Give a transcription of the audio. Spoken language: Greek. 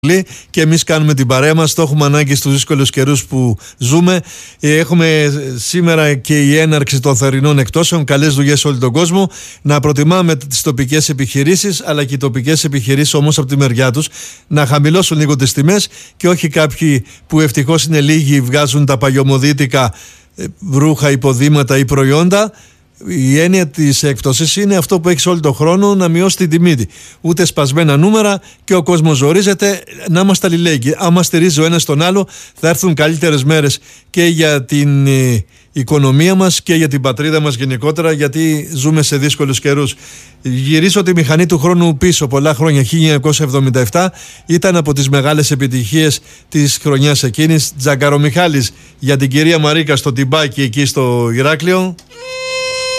Και εμείς κάνουμε την παρέα μας, το έχουμε ανάγκη στους δύσκολους καιρούς που ζούμε. Έχουμε σήμερα και η έναρξη των θερινών εκτόσεων. Καλές δουλειές σε όλο τον κόσμο. Να προτιμάμε τις τοπικές επιχειρήσεις, αλλά και οι τοπικές επιχειρήσεις όμως από τη μεριά τους να χαμηλώσουν λίγο τις τιμές και όχι κάποιοι που ευτυχώς είναι λίγοι βγάζουν τα παλιωμοδίτικα ρούχα, υποδήματα ή προϊόντα. Η έννοια της έκπτωσης είναι αυτό που έχεις όλο τον χρόνο, να μειώσει την τιμή. Ούτε σπασμένα νούμερα και ο κόσμος ζορίζεται. Να είμαστε αλληλέγγυοι. Άμα στηρίζει ο ένας τον άλλο, θα έρθουν καλύτερες μέρες και για την οικονομία μας και για την πατρίδα μας γενικότερα, γιατί ζούμε σε δύσκολους καιρούς. Γυρίσω τη μηχανή του χρόνου πίσω πολλά χρόνια. 1977 ήταν από τις μεγάλες επιτυχίες της χρονιάς εκείνης. Τζαγκαρομιχάλης για την κυρία Μαρίκα στο Τιμπάκι εκεί στο Ηράκλειο.